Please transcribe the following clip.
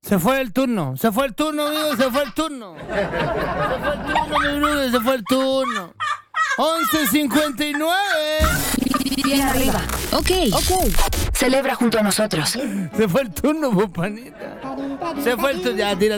Se fue el turno, amigo, se fue el turno. Se fue el turno, mi brother, se fue el turno. 11:59. Bien arriba. Ok. Celebra junto a nosotros. Se fue el turno, pues, panita. Se fue el turno. Ya, tira.